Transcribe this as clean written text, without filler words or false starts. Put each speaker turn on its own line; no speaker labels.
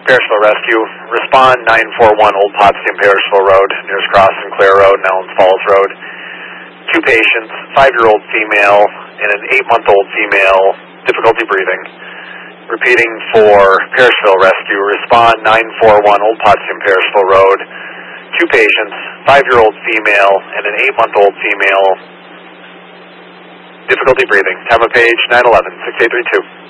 Parrishville Rescue, respond 941 Old Potsdam Parrishville Road, nearest crossing Clare Road and Ellens Falls Road. 2 patients, 5-year-old female and an 8-month-old female, difficulty breathing. Repeating for Parrishville Rescue, respond 941 Old Potsdam Parrishville Road. 2 patients, 5-year-old female and an 8-month-old female, difficulty breathing. Time of page 911, 6832.